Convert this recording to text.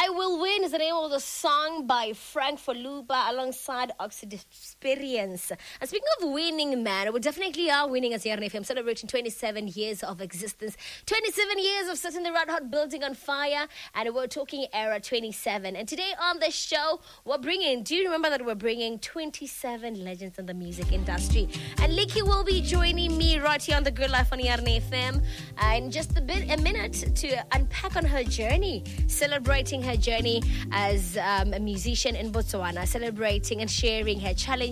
I Will Win is the name of the song by Frank Folupa alongside Oxid Experience. And speaking of winning, man, we definitely are winning as Yarn FM, celebrating 27 years of existence, 27 years of setting the Red Hot building on fire, and we're talking era 27. And today on the show, do you remember that we're bringing 27 legends in the music industry? And Likki will be joining me right here on The Good Life on Yarn FM in just a minute to unpack on her journey, celebrating her journey as a musician in Botswana, celebrating and sharing her challenges